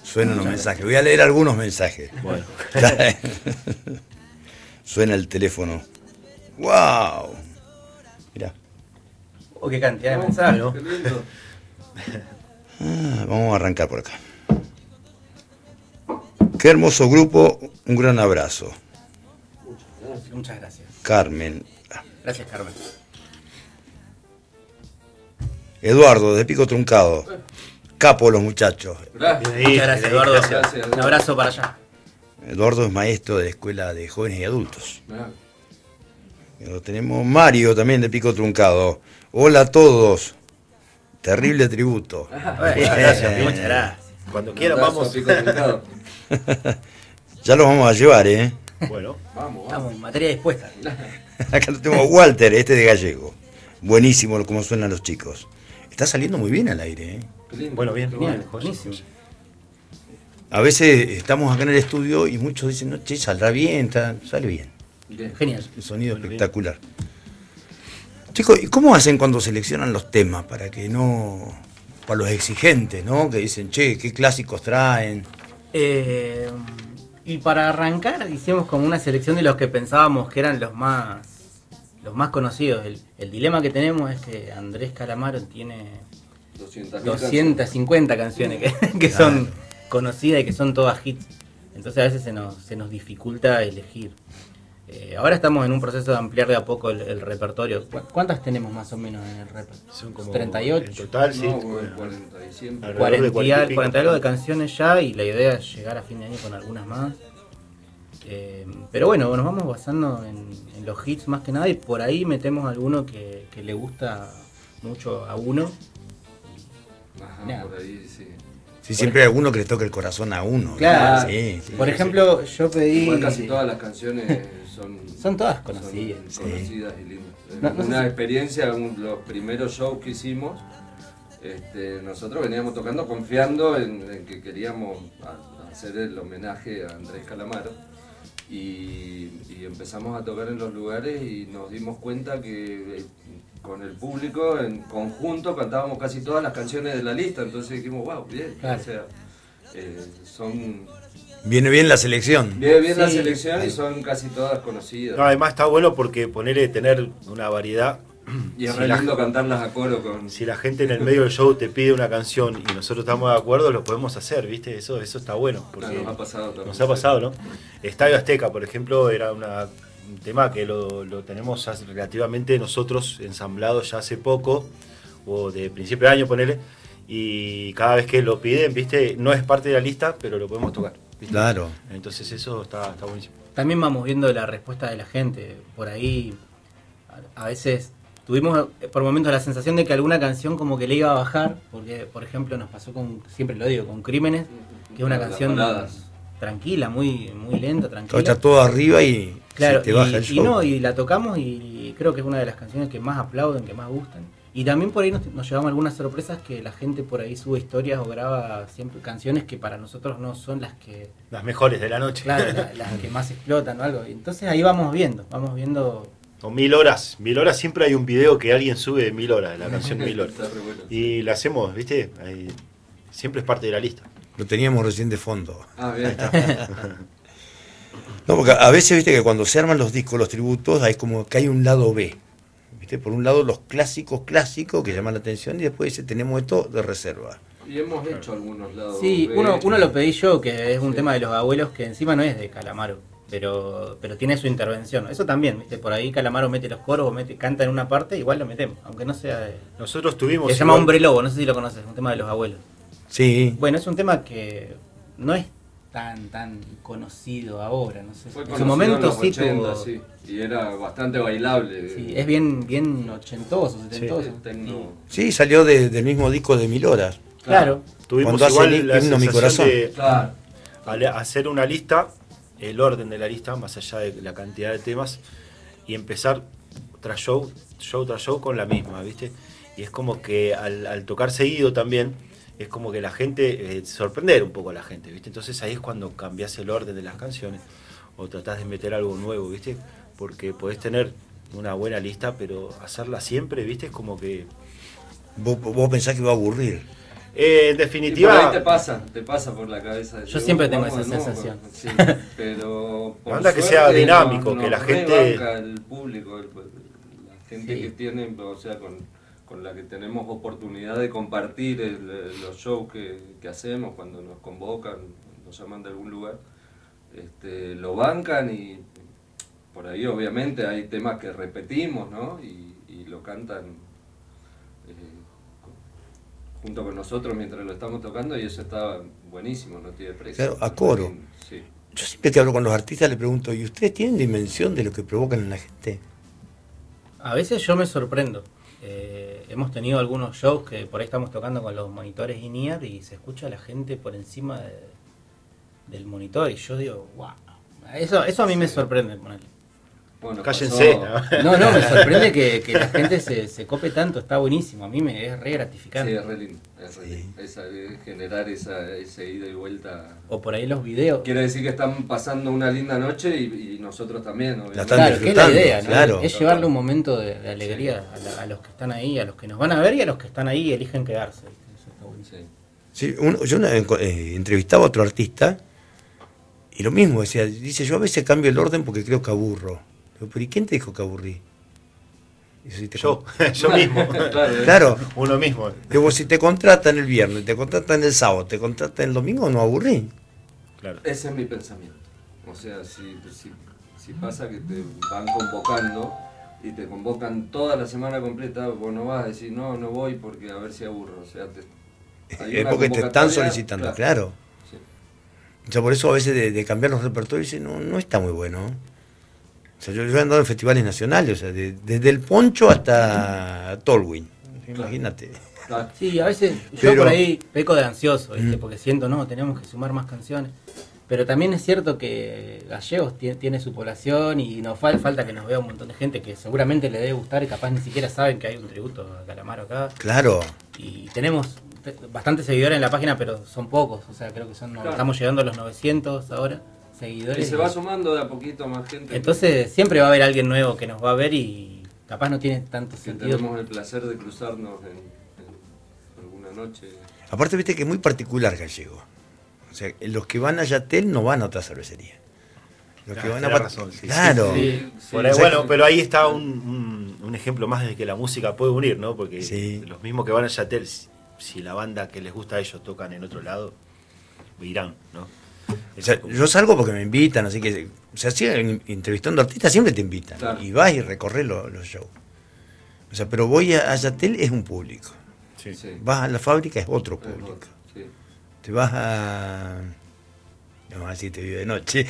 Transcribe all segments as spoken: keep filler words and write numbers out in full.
Suenan unos mensajes. Voy a leer algunos mensajes. Bueno. Suena el teléfono. ¡Wow! Mirá. Oh, qué cantidad de mensajes, ¿no? Qué lindo. Ah, vamos a arrancar por acá. Qué hermoso grupo, un gran abrazo. Muchas gracias. Carmen. Gracias, Carmen. Eduardo, de Pico Truncado. Capo los muchachos. Gracias. Bien ahí, Muchas gracias, bien ahí, Eduardo. gracias. Un abrazo para allá. Eduardo es maestro de la Escuela de Jóvenes y Adultos. Ah, Luego tenemos Mario, también de Pico Truncado. Hola a todos. Terrible tributo. Bueno, gracias, muchas gracias. Cuando un quieran abrazo vamos. a Pico Truncado. Ya los vamos a llevar, ¿eh? Bueno, Vamos, Estamos vamos. en materia dispuesta. Acá lo tenemos Walter, este de Gallego. Buenísimo como suenan los chicos. Está saliendo muy bien al aire, ¿eh? Qué lindo. bueno, bien. Qué Genial, bueno. buenísimo. A veces estamos acá en el estudio y muchos dicen, no, che, saldrá bien, está- sale bien. Bien. Genial. El sonido Bueno, bien. espectacular. Chicos, ¿y cómo hacen cuando seleccionan los temas para que no... para los exigentes, ¿no? Que dicen, che, ¿qué clásicos traen? Eh, y para arrancar hicimos como una selección de los que pensábamos que eran los más los más conocidos. El, el dilema que tenemos es que Andrés Calamaro tiene doscientas mil doscientas cincuenta canciones que, que son conocidas y que son todas hits. Entonces a veces se nos, se nos dificulta elegir. Eh, ahora estamos en un proceso de ampliar de a poco el, el repertorio. ¿Cu- ¿Cuántas tenemos más o menos en el repertorio? son como treinta y ocho. en total, sí. No, bueno, cuarenta y siempre. Alrededor de cuarenta y cuarenta y al- pico. cuarenta y algo de canciones ya, y la idea es llegar a fin de año con algunas más. Eh, pero bueno, nos vamos basando en, en los hits más que nada, y por ahí metemos alguno que, que le gusta mucho a uno. Ajá, Nada. por ahí, sí. Sí, siempre hay alguno que le toque el corazón a uno. Claro. Sí, sí. Por ejemplo, yo pedí... Igual casi todas las canciones son... Son todas conocidas. son conocidas y lindas. No, no sé Una si- experiencia, un- los primeros shows que hicimos, este, nosotros veníamos tocando confiando en, en que queríamos a- hacer el homenaje a Andrés Calamaro. Y, y empezamos a tocar en los lugares y nos dimos cuenta que eh, con el público en conjunto cantábamos casi todas las canciones de la lista, entonces dijimos, wow, bien, Claro. o sea, eh, son Viene bien la selección. bien, bien la Sí. selección y son casi todas conocidas. No, además está bueno porque ponerle tener una variedad. Y es Si re la- lindo cantarlas a coro con... Si la gente en el medio del show te pide una canción y nosotros estamos de acuerdo, lo podemos hacer, ¿viste? Eso eso está bueno. Porque nos ha pasado también. nos ha pasado, ¿no? Estadio Azteca, por ejemplo, era una, un tema que lo, lo tenemos hace- relativamente nosotros ensamblado ya hace poco, o de principio de año, ponele, y cada vez que lo piden, ¿viste? No es parte de la lista, pero lo podemos tocar, ¿viste? Claro. Entonces eso está, está buenísimo. También vamos viendo la respuesta de la gente. Por ahí, a, a veces tuvimos eh, por momentos la sensación de que alguna canción como que le iba a bajar, porque por ejemplo nos pasó con, siempre lo digo, con Crímenes, que es una Las canción baladas. tranquila, muy muy lenta, tranquila. Está todo arriba y Claro, se te baja el y, y show. no, y la tocamos y creo que es una de las canciones que más aplauden, que más gustan. Y también por ahí nos, nos llevamos algunas sorpresas que la gente por ahí sube historias o graba siempre canciones que para nosotros no son las que, Las mejores de la noche. claro, la- las que más explotan o algo. Y entonces ahí vamos viendo, vamos viendo. O mil horas. Mil horas siempre hay un video que alguien sube de mil horas, de la canción Mil horas. Está re bueno. Y la hacemos, ¿viste? Ahí, siempre es parte de la lista. Lo teníamos recién de fondo. Ah, bien. No, porque a veces, viste, que cuando se arman los discos, los tributos, hay como que hay un lado B. ¿Viste? Por un lado los clásicos clásicos que llaman la atención y después dice, tenemos esto de reserva. Y hemos hecho algunos lados. Sí, B. uno, uno lo pedí yo, que es un Sí. tema de los abuelos que encima no es de Calamaro, pero pero tiene su intervención. Eso también, ¿viste? Por ahí Calamaro mete los coros o mete, canta en una parte, igual lo metemos, aunque no sea de... Nosotros tuvimos. Se llama igual- Hombre Lobo, no sé si lo conoces, un tema de los abuelos. Sí. Bueno, es un tema que no es tan tan conocido ahora, no sé. Fue En conocido su momento en los sí, ochenta, tuvo- sí. Y era bastante bailable. sí, es bien bien ochentoso, setentoso. Sí, tecno. Sí, salió de- del mismo disco de Mil Horas. Claro. Tuvimos Cuando hace igual el la himno Mi sensación Corazón. de Claro. al hacer una lista, el orden de la lista, más allá de la cantidad de temas, y empezar tras show, show tras show con la misma, ¿viste? Y es como que al, al tocar seguido también, es como que la gente, eh, sorprender un poco a la gente, ¿viste? Entonces ahí es cuando cambias el orden de las canciones, o tratás de meter algo nuevo, ¿viste? Porque podés tener una buena lista, pero hacerla siempre, ¿viste? Es como que... Vos, vos pensás que va a aburrir. Eh, en Y definitiva... por ahí te pasa, te pasa por la cabeza. Yo siempre tengo vamos esa de nuevo, sensación. sí, pero por Anda que suerte sea dinámico, nos- que la nos gente- rebanca el público, el- la gente Sí. que tiene, o sea, con, con la que tenemos oportunidad de compartir el- el- los shows que, que hacemos cuando nos convocan, nos llaman de algún lugar, este, lo bancan y por ahí obviamente hay temas que repetimos, ¿no? Y, y lo cantan eh, junto con nosotros mientras lo estamos tocando y eso está buenísimo, no tiene precio. Claro, a coro. Sí. Yo siempre que hablo con los artistas les pregunto, ¿y ustedes tienen dimensión de lo que provocan en la gente? A veces yo me sorprendo. Eh, hemos tenido algunos shows que por ahí estamos tocando con los monitores in-ear y se escucha a la gente por encima de- del monitor y yo digo, wow. Eso, eso a mí me sorprende, ponele. Bueno, Cállense. pasó- No, no, me sorprende que, que la gente se, se cope tanto, está buenísimo. A mí me es re gratificante. Sí, es re lindo. Es re Sí. lindo. Esa, eh, generar esa, ese ida y vuelta. O por ahí los videos. Quiere decir que están pasando una linda noche y, y nosotros también, obviamente. La están Claro, que es la disfrutando, idea, ¿no? claro. Es llevarle un momento de, de alegría a, la- a los que están ahí, a los que nos van a ver y a los que están ahí y eligen quedarse. Eso está buenísimo. Sí. Sí, uno- yo una- eh, entrevistaba a otro artista y lo mismo, decía, dice, yo a veces cambio el orden porque creo que aburro. Digo, pero ¿y quién te dijo que aburrí? Dice, si te Yo, con- yo mismo. Claro, eh. Claro, Uno mismo. digo, si te contratan el viernes, te contratan el sábado, te contratan el domingo, no aburrí. Claro. Ese es mi pensamiento. O sea, si, si, si pasa que te van convocando y te convocan toda la semana completa, vos no vas a decir, no, no voy porque a ver si aburro. O sea, te, hay Es una porque te están convocatoria, solicitando, claro. Sí. O sea, por eso a veces de, de cambiar los repertorios, dice, no, no está muy bueno. O sea, yo, yo he andado en festivales nacionales, o sea, de- desde el Poncho hasta Tolwyn. Imagínate. Claro. Sí, a veces yo Pero- por ahí peco de ansioso, ¿viste? Mm. Porque siento, no, tenemos que sumar más canciones. Pero también es cierto que Gallegos tiene, tiene su población y nos fal- falta que nos vea un montón de gente que seguramente le debe gustar y capaz ni siquiera saben que hay un tributo a Calamaro acá. Claro. Y tenemos te- bastantes seguidores en la página, pero son pocos. O sea, creo que son Claro. estamos llegando a los novecientos ahora, Y seguidores. se va sumando de a poquito más gente. Entonces siempre va a haber alguien nuevo que nos va a ver y capaz no tiene tanto que sentido. tenemos el placer de cruzarnos en, en alguna noche. Aparte, viste que es muy particular Gallego. O sea, los que van a Yatel no van a otra cervecería. Los que Claro, van a tenés Par- razón, sí, sí. Claro. Sí. Sí, Por ahí, O sea, bueno, pero ahí está un, un, un ejemplo más de que la música puede unir, ¿no? Porque Sí. los mismos que van a Yatel, si, si la banda que les gusta a ellos tocan en otro lado, irán, ¿no? O sea, yo salgo porque me invitan, así que, o sea, si entrevistando artistas siempre te invitan. Claro. Y vas y recorres lo- los shows. O sea, pero voy a, a Yatel es un público. Sí. Sí. Vas a la fábrica es otro Es público. otro, sí. Te vas a... No, así te vive de noche.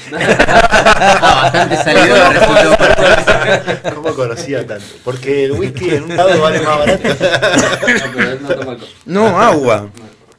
Bastante salido de resultó. ¿Cómo conocía tanto? Porque el whisky en un lado vale más barato. No, pero él no toma alcohol. No, agua.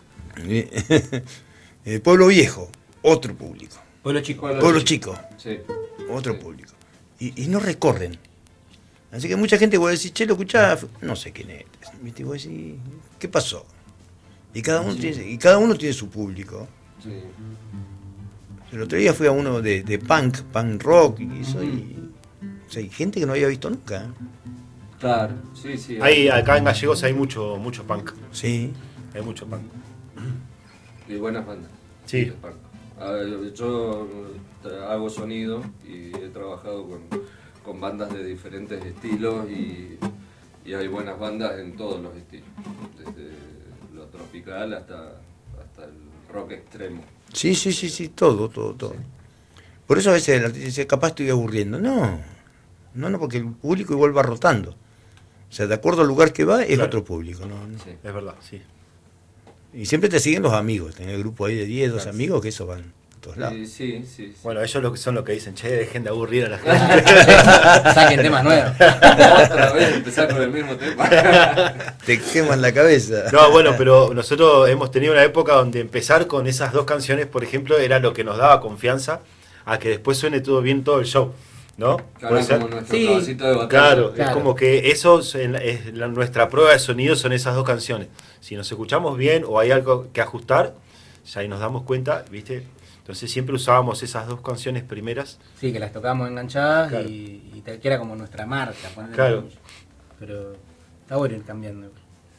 Eh, Pueblo Viejo, otro público. Pueblo chico. Pueblo Pueblo chico. Chico, Sí. otro Sí. público. Y, y no recorren. Así que mucha gente puede decir, che, lo escuchás, no sé quién es. ¿Viste? Y vos decís, ¿qué pasó? Y cada uno, Sí. tiene, y cada uno tiene su público. Sí. El otro día fui a uno de, de punk, punk rock, y soy. O sea, hay gente que no había visto nunca. ¿eh? Claro, sí, sí. Hay, acá en Gallegos hay mucho, mucho punk. Sí. Hay mucho punk. Y buenas bandas. Sí. de punk. A ver, yo eh, hago sonido y he trabajado con, con bandas de diferentes estilos y, y hay buenas bandas en todos los estilos. Desde lo tropical hasta, hasta el rock extremo. Sí, sí, sí, sí, todo, todo, todo. Por eso a veces el artista dice, capaz estoy aburriendo. No, no, no, porque el público igual va rotando. O sea, de acuerdo al lugar que va, es Claro. otro público. ¿no? No. Sí. Es verdad, sí. Y siempre te siguen los amigos. Tenés el grupo ahí de diez, dos Claro. amigos, que eso van a todos lados. Sí, sí, sí, sí. Bueno, ellos lo que son lo que dicen, che, dejen de aburrir a la gente. Saquen temas nuevos. Otra vez empezar con el mismo tema. Te queman la cabeza. No, bueno, pero nosotros hemos tenido una época donde empezar con esas dos canciones, por ejemplo, era lo que nos daba confianza a que después suene todo bien todo el show, ¿no? Claro, ¿Puede ser? como nuestro Sí, caballito de batalla. Claro, Claro. es como que eso es, en la- es la- nuestra prueba de sonido son esas dos canciones. Si nos escuchamos bien o hay algo que ajustar, ya ahí nos damos cuenta, ¿viste? Entonces siempre usábamos esas dos canciones primeras. Sí, que las tocábamos enganchadas Claro. y, y te- que era como nuestra marca. ponerle Claro. comillas. Pero está bueno ir cambiando.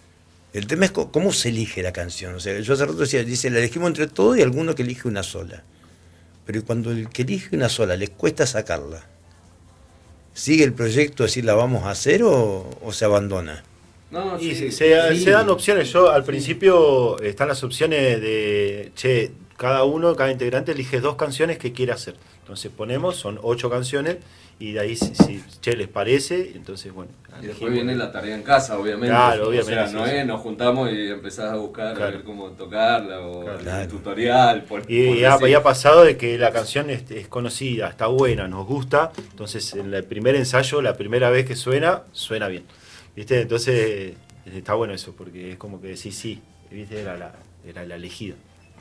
El tema es co- cómo se elige la canción. O sea, yo hace rato decía, dice, la elegimos entre todos y alguno que elige una sola. Pero cuando el que elige una sola les cuesta sacarla, ¿sigue el proyecto, decir la vamos a hacer o, o se abandona? No, Y sí, se, se- sí. se dan opciones. Yo al principio están las opciones de, che, cada uno, cada integrante elige dos canciones que quiere hacer. Entonces ponemos, son ocho canciones, y de ahí, si, si che, les parece, entonces bueno. Y después elegimos. viene la tarea en casa, obviamente. Claro, O obviamente, sea, sí, no sí. es, nos juntamos y empezás a buscar Claro. a ver cómo tocarla o Claro. el tutorial. Por, Y, por y ha, decir. y ha pasado de que la canción es, es conocida, está buena, nos gusta, entonces en el primer ensayo, la primera vez que suena, suena bien. ¿Viste? Entonces está bueno eso, porque es como que sí, sí, ¿viste? Era la, era la elegida.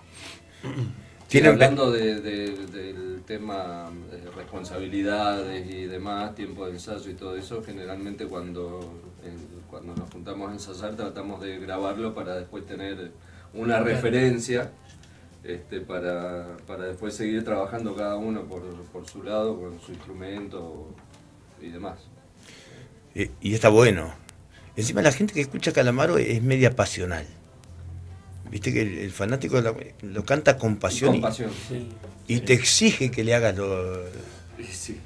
Sí, Tienen- hablando de, de- del tema de responsabilidades y demás, tiempo de ensayo y todo eso, generalmente cuando, eh, cuando nos juntamos a ensayar tratamos de grabarlo para después tener una referencia, este, para, para después seguir trabajando cada uno por, por su lado, con su instrumento y demás. Eh, y está bueno. Encima la gente que escucha Calamaro es media pasional. Viste que el, el fanático lo, lo canta con pasión, Con pasión. y, y te exige que le hagas lo... Y sí.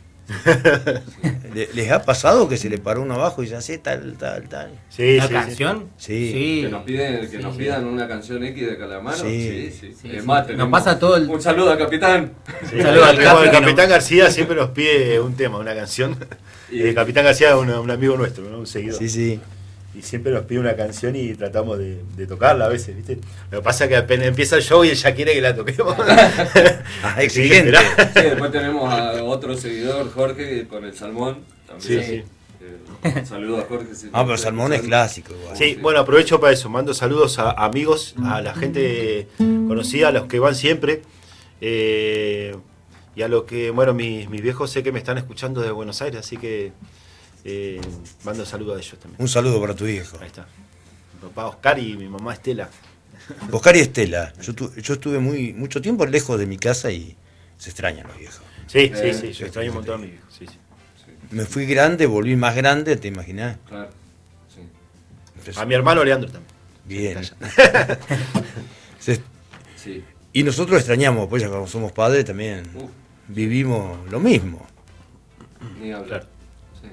Le- ¿Les ha pasado que se le paró uno abajo y ya sé tal, tal, tal? Sí, ¿La sí, canción? Sí. Que nos piden, que Sí, nos sí. pidan una canción X de Calamaro. Sí. Sí, sí. Sí, Es sí. más, Nos tenemos- pasa todo el- Un saludo al capitán. sí. Un saludo al Tenemos Capi el que Capitán no- García siempre nos pide un tema, una canción. Y- Y el Capitán García es un, un amigo nuestro, ¿no? Un seguidor. Sí, sí. Y siempre nos pide una canción y tratamos de, de tocarla a veces, ¿viste? Lo que pasa es que apenas empieza el show y él ya quiere que la toquemos. Ah, exigente. Sí, después tenemos a otro seguidor, Jorge, con el salmón. También. Sí, sí. Eh, un saludo a Jorge. si Ah, nos pero está Salmón es escuchando. clásico. igual. Sí, bueno, aprovecho para eso. Mando saludos a amigos, a la gente conocida, a los que van siempre. eh, y a los que, bueno, mis, mis viejos sé que me están escuchando desde Buenos Aires, así que eh, mando saludos a ellos también. Un saludo para tu viejo. Ahí está. Mi papá Oscar y mi mamá Estela. Oscar y Estela. Yo, tu- yo estuve muy mucho tiempo lejos de mi casa y se extrañan los viejos. Sí, Eh, sí, sí, yo extraño un montón a mis viejos. Sí, sí. Me fui grande, volví más grande, ¿te imaginás? Claro. Sí. Entonces, A mi hermano Leandro también. bien. Se- Sí. y nosotros extrañamos, pues ya como somos padres también Uf, vivimos lo mismo. ni hablar. Sí.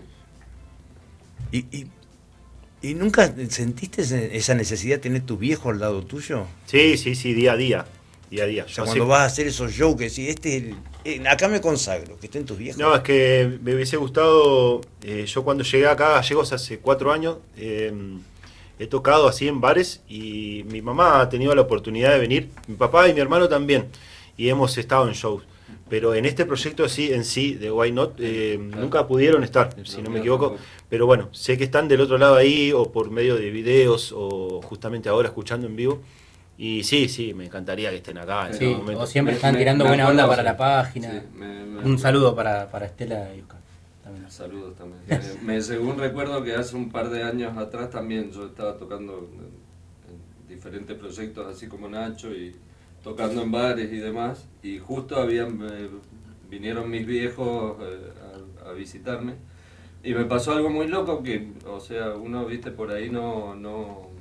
¿Y, y, y nunca sentiste ese- esa necesidad de tener tus viejos al lado tuyo? Sí, sí, sí, día a día. Día a día. O sea, Yo cuando sé- vas a hacer esos shows que decís, este es el, eh, acá me consagro, que estén tus viejos. No, es que me hubiese gustado, eh, yo cuando llegué acá a Gallegos hace cuatro años, eh, he tocado así en bares y mi mamá ha tenido la oportunidad de venir, mi papá y mi hermano también, y hemos estado en shows. Pero en este proyecto sí, en sí, de Why Not, eh, Claro. nunca pudieron estar, si No, no no, me equivoco. tampoco. Pero bueno, sé que están del otro lado ahí, o por medio de videos, o justamente ahora escuchando en vivo. Y sí, sí, me encantaría que estén acá en Sí, este momento. o siempre Me- están me- tirando me buena acuerdo, onda para sí. la página. Sí, me- me- Un saludo para, para Estela y Oscar. También. Saludos también. Eh, me, según recuerdo que hace un par de años atrás también yo estaba tocando en, en diferentes proyectos así como Nacho y tocando en bares y demás y justo habían eh, vinieron mis viejos eh, a, a visitarme y me pasó algo muy loco que, o sea, uno viste por ahí no, no,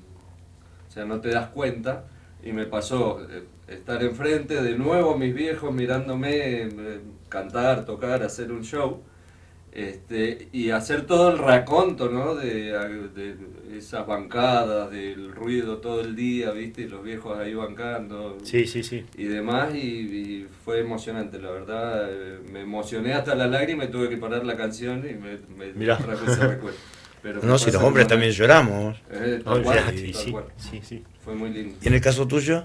o sea, no te das cuenta y me pasó eh, estar enfrente de nuevo mis viejos mirándome eh, cantar, tocar, hacer un show. Este, y hacer todo el raconto, ¿no? De, de esas bancadas, del ruido todo el día, ¿viste? Y los viejos ahí bancando Sí, sí, sí. y demás, y, y fue emocionante, la verdad. eh, Me emocioné hasta la lágrima y tuve que parar la canción y me, me Mirá. trajo ese recuerdo. Pero No, me si pasa los hombres como- también lloramos. Eh, No, tal cual, olvidate, tal sí, cual. sí, sí. Fue muy lindo. ¿Y en el caso tuyo?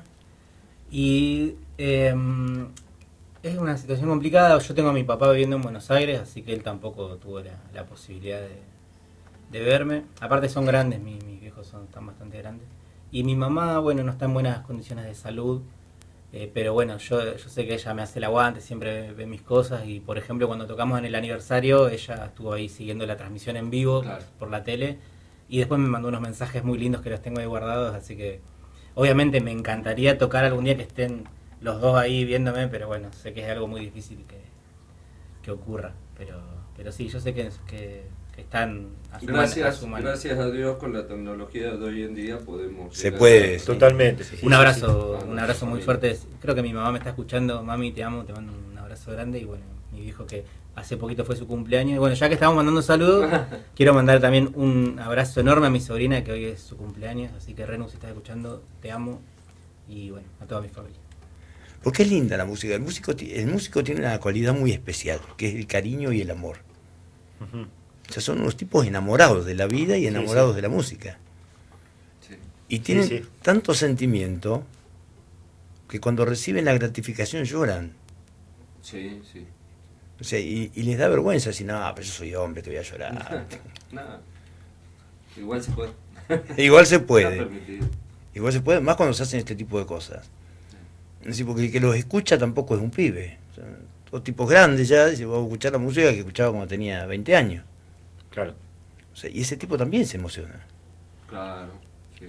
Y eh, es una situación complicada. Yo tengo a mi papá viviendo en Buenos Aires, así que él tampoco tuvo la, la posibilidad de, de verme. Aparte son grandes, mi- mis viejos son, están bastante grandes. Y mi mamá, bueno, no está en buenas condiciones de salud, eh, pero bueno, yo, yo sé que ella me hace el aguante, siempre ve mis cosas. Y por ejemplo, cuando tocamos en el aniversario, ella estuvo ahí siguiendo la transmisión en vivo Claro. por la tele. Y después me mandó unos mensajes muy lindos que los tengo ahí guardados, así que obviamente me encantaría tocar algún día que estén los dos ahí viéndome, pero bueno, sé que es algo muy difícil que, que ocurra. Pero pero sí, yo sé que, que, que están a su, Gracias, man, a su mano. gracias a Dios con la tecnología de hoy en día podemos... Se llegar puede, a- sí. Totalmente. sí, Un sí, abrazo, sí. un abrazo muy Sí. fuerte. Creo que mi mamá me está escuchando. Mami, te amo, te mando un abrazo grande. Y bueno, mi viejo que hace poquito fue su cumpleaños. Y bueno, ya que estamos mandando saludos, quiero mandar también un abrazo enorme a mi sobrina que hoy es su cumpleaños. Así que Renu, si estás escuchando, te amo. Y bueno, a toda mi familia. Porque es linda la música. El músico, ti- el músico tiene una cualidad muy especial, que es el cariño y el amor. Ujú. O sea, son unos tipos enamorados de la vida y enamorados sí. de la música. Sí. Y tienen sí. tanto sentimiento que cuando reciben la gratificación lloran. Sí, sí. O sea, y, y les da vergüenza decir, no, pero yo soy hombre, te voy a llorar. Nada. Igual se puede. Igual se Está puede. permitido. Igual se puede, más cuando se hacen este tipo de cosas. Es decir, porque el que los escucha tampoco es un pibe. O sea, todos tipos grandes ya, dice, voy a escuchar la música que escuchaba cuando tenía veinte años. Claro. O sea, y ese tipo también se emociona. Claro, sí,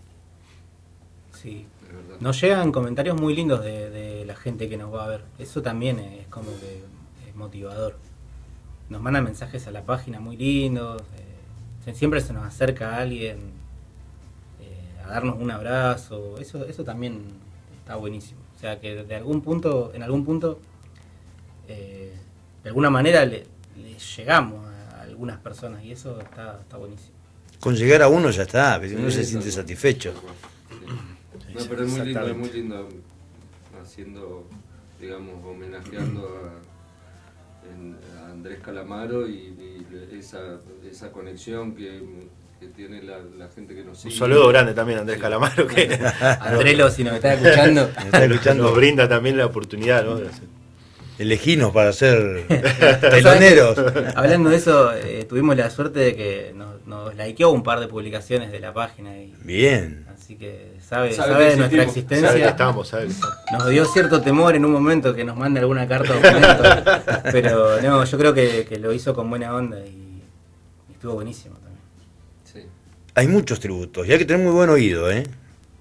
Sí. es verdad. Nos llegan comentarios muy lindos de, de la gente que nos va a ver. Eso también es como que es motivador. Nos mandan mensajes a la página muy lindos. eh, siempre se nos acerca alguien eh, a darnos un abrazo. Eso, eso también está buenísimo. O sea que de algún punto, en algún punto, eh, de alguna manera le, le llegamos a algunas personas y eso está, está buenísimo. Con llegar a uno ya está, pero uno Sí, se eso siente es. satisfecho. Sí. No, pero es muy lindo, es muy lindo haciendo, digamos, homenajeando a, en- a Andrés Calamaro y, y esa, esa conexión que, que tiene la, la gente que nos sigue. Un saludo grande también a Andrés Sí. Calamaro, que Andrelo, si nos está escuchando, Me está escuchando. nos brinda también la oportunidad, ¿no? de hacer- Eleginos para ser teloneros. hablando de eso, eh, tuvimos la suerte de que nos, nos likeó un par de publicaciones de la página y Bien. así que sabe, Sabe sabe que de nuestra existimos. existencia. Sabe que estamos, ¿sabes? Nos dio cierto temor en un momento que nos mande alguna carta o documento, pero no, yo creo que, que lo hizo con buena onda y, y estuvo buenísimo también. Sí. Hay muchos tributos y hay que tener muy buen oído, ¿eh?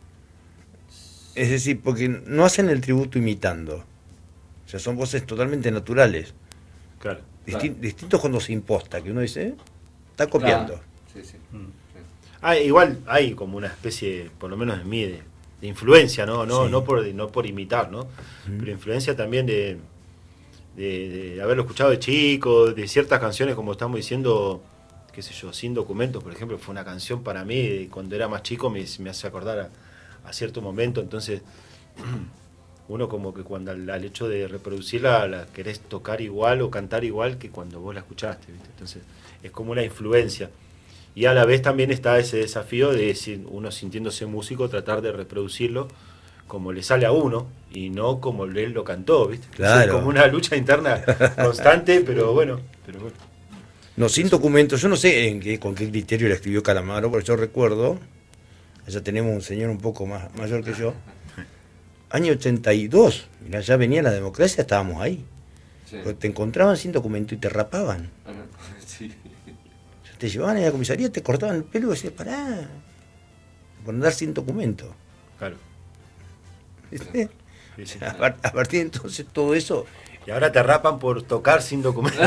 Es decir, porque no hacen el tributo imitando. O sea, son voces totalmente naturales. Claro. Disti- Claro. Distintos cuando se imposta, que uno dice, "Eh, está copiando". Claro. Sí, sí. Mm. Sí. Ah, igual hay como una especie, por lo menos en mí, de, de influencia, ¿no? No, Sí. no, por, no por imitar, ¿no? Pero influencia también de, de, de haberlo escuchado de chico, de ciertas canciones, como estamos diciendo, qué sé yo, Sin Documentos, por ejemplo, fue una canción para mí, de cuando era más chico, me, me hace acordar a, a cierto momento, entonces uno como que cuando al, al hecho de reproducirla la querés tocar igual o cantar igual que cuando vos la escuchaste, ¿viste? Entonces es como una influencia. Y a la vez también está ese desafío de si uno sintiéndose músico tratar de reproducirlo como le sale a uno y no como él lo cantó, ¿viste? Claro. Es como una lucha interna constante, pero bueno, pero bueno. No, Sin Documentos, yo no sé en qué, con qué criterio la escribió Calamaro, porque yo recuerdo, allá tenemos un señor un poco más mayor que yo, año ochenta y dos, mirá, ya venía la democracia, estábamos ahí. Sí. Porque te encontraban sin documento y te rapaban. Ah, no. Sí. Te llevaban a la comisaría, te cortaban el pelo y decías, pará, por andar sin documento. Claro. ¿Viste? Sí, sí. A, par- a partir de entonces todo eso... Y ahora te rapan por tocar sin documento.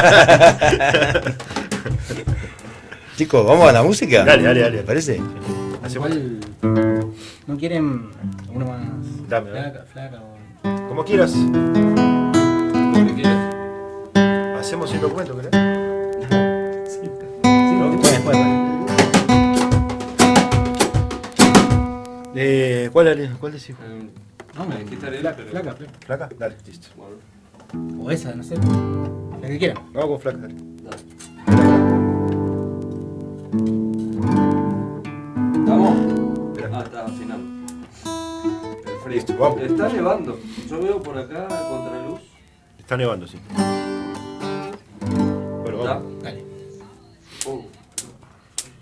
Chicos, ¿vamos a la música? Dale, dale, dale. ¿Me parece? Hacemos- Igual, ¿no quieren uno más Dame, dame. flaca, flaca o...? Como quieras. Lo que quieras. Hacemos sin documento, ¿querés? Sí, después, después, bueno. Eh, ¿Cuál, cuál decís? Eh, No, me dijiste Ariel, flaca, pero- flaca, flaca. ¿Flaca? Dale, listo. Bueno, O esa, no sé. La que quieran. Vamos con flaca, dale. dale. ¿Estamos? Ah, está afinando. El frío. Listo, vamos. Está nevando. Yo veo por acá contraluz. Está nevando, sí.